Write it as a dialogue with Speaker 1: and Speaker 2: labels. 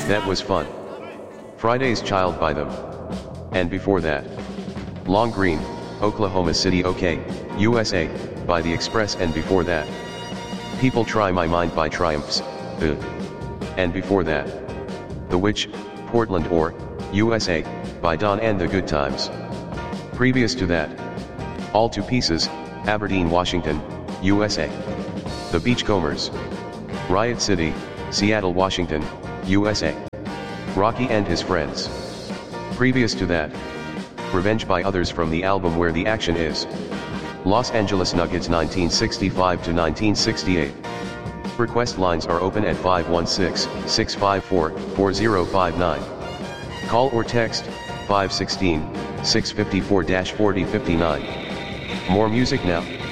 Speaker 1: That was fun. Friday's Child by them. And before that, Long Green, Oklahoma City OK, USA, by The Express, and before that, People Try My Mind by Triumphs, and before that, The Witch, Portland or, USA, by Dawn and the Good Times. Previous to that, All to Pieces, Aberdeen, Washington, USA. The Beachcombers. Riot City, Seattle, Washington, USA. Rocky and His Friends. Previous to that, Revenge by Others from the album Where the Action Is. Los Angeles Nuggets 1965 to 1968. Request lines are open at 516-654-4059. Call or text 516-654-4059. More music now.